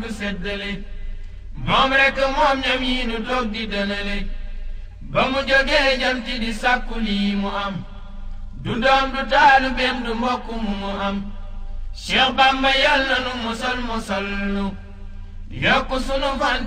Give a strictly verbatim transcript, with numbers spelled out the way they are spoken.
du seddale moom rek moom ñam yi nu toog di dënale ba mu jógee jam ci di sàkku lii mu am du doom du taalu beem du mbokk mu mu am Cheikh Bamba yal na nu musal musal nu yokku sunu fan